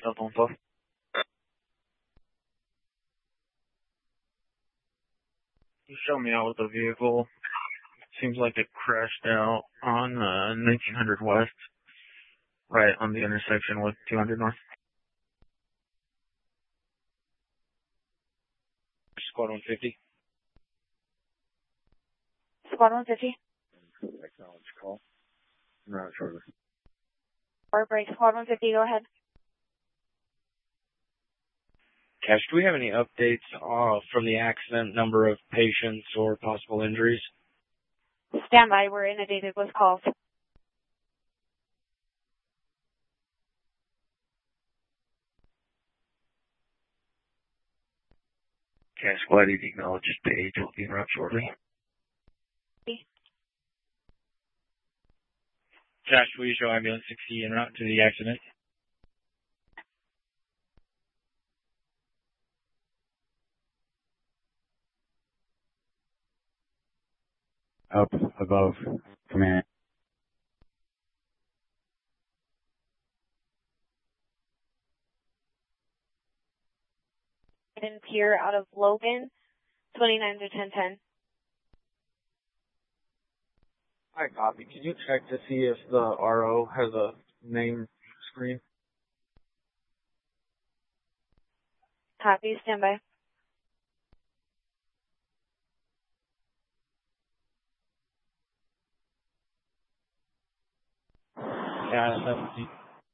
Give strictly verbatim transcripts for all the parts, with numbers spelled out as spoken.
Delta one twelve. You show me out with the vehicle. Seems like it crashed out on uh, nineteen hundred West, right on the intersection with two hundred North. Squad one fifty. Squad one fifty. Acknowledge call. No, shortly. Or break. Squad one fifty, go ahead. Cash, do we have any updates uh, from the accident, number of patients, or possible injuries? Stand by. We're inundated with calls. Cash, glad you acknowledge this page. We'll be en route shortly. Cash, will you show ambulance sixty en route to the accident? Up above command. In Pier out of Logan, twenty-nine to ten ten. Hi, copy. Can you check to see if the R O has a name screen? Copy. Stand by. Yeah, seventeen.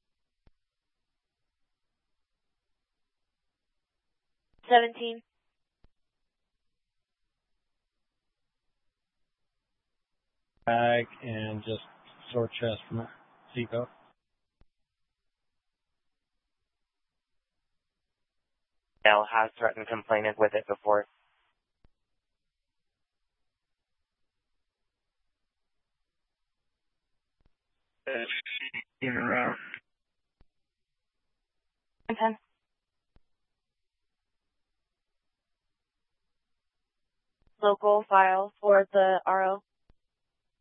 seventeen. Bag and just sore chest from a seatbelt. L has threatened complainant with it before. In and around. ten. Local file for the R O.